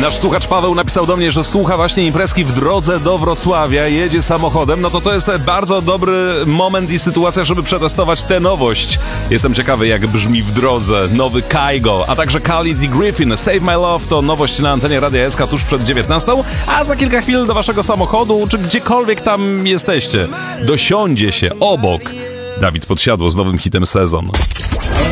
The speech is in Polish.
Nasz słuchacz Paweł napisał do mnie, że słucha właśnie imprezki w drodze do Wrocławia, jedzie samochodem. No to jest bardzo dobry moment i sytuacja, żeby przetestować tę nowość. Jestem ciekawy, jak brzmi w drodze nowy Kygo, a także Khalid i Griffin. Save My Love to nowość na antenie Radia SK tuż przed 19, a za kilka chwil do waszego samochodu, czy gdziekolwiek tam jesteście, dosiądzie się obok Dawid Podsiadło z nowym hitem Sezon.